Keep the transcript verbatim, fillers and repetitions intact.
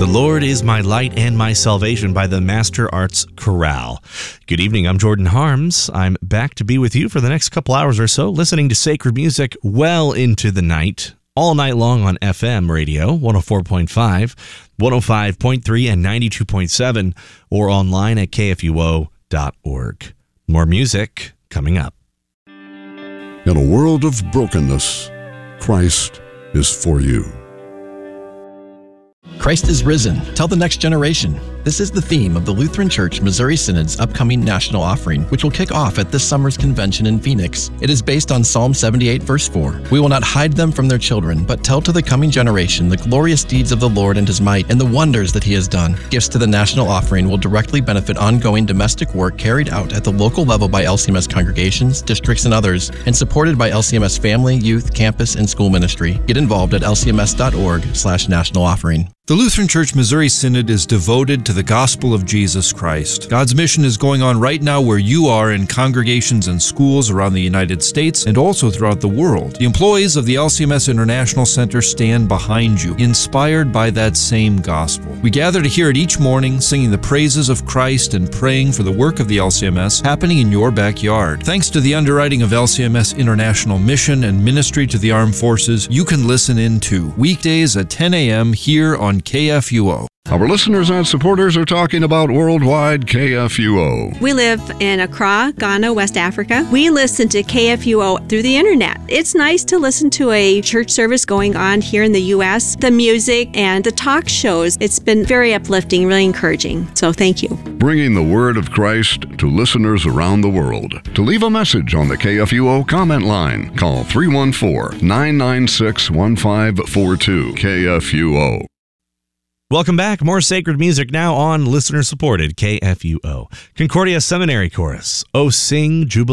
The Lord is my light and my salvation by the Master Arts Chorale. Good evening, I'm Jordan Harms. I'm back to be with you for the next couple hours or so, listening to sacred music well into the night, all night long on F M radio, one oh four point five, one oh five point three, and ninety-two point seven, or online at K F U O dot org. More music coming up. In a world of brokenness, Christ is for you. Christ is risen. Tell the next generation. This is the theme of the Lutheran Church Missouri Synod's upcoming national offering, which will kick off at this summer's convention in Phoenix. It is based on Psalm seventy-eight, verse four. We will not hide them from their children, but tell to the coming generation the glorious deeds of the Lord and his might and the wonders that he has done. Gifts to the national offering will directly benefit ongoing domestic work carried out at the local level by L C M S congregations, districts, and others, and supported by L C M S family, youth, campus, and school ministry. Get involved at L C M S dot org slash national offering. The Lutheran Church Missouri Synod is devoted to the gospel of Jesus Christ. God's mission is going on right now where you are in congregations and schools around the United States and also throughout the world. The employees of the L C M S International Center stand behind you, inspired by that same gospel. We gather to hear it each morning, singing the praises of Christ and praying for the work of the L C M S happening in your backyard. Thanks to the underwriting of L C M S International Mission and Ministry to the Armed Forces, you can listen in too, weekdays at ten a.m. here on K F U O. Our listeners and supporters are talking about Worldwide K F U O. We live in Accra, Ghana, West Africa. We listen to K F U O through the internet. It's nice to listen to a church service going on here in the U S, the music and the talk shows. It's been very uplifting, really encouraging. So thank you. Bringing the word of Christ to listeners around the world. To leave a message on the K F U O comment line, call three one four, nine nine six, one five four two. K F U O. Welcome back. More sacred music now on listener-supported K F U O. Concordia Seminary Chorus, O Sing Jubilee.